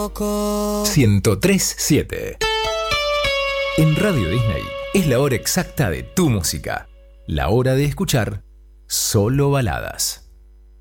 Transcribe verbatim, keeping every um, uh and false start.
poco. ciento tres punto siete. En Radio Disney es la hora exacta de tu música. La hora de escuchar solo baladas.